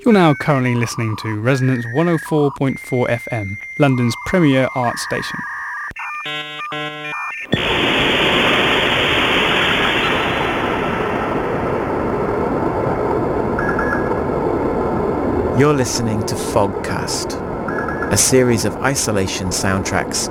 You're now currently listening to Resonance 104.4 FM, London's premier art station. You're listening to Fogcast, a series of isolation soundtracks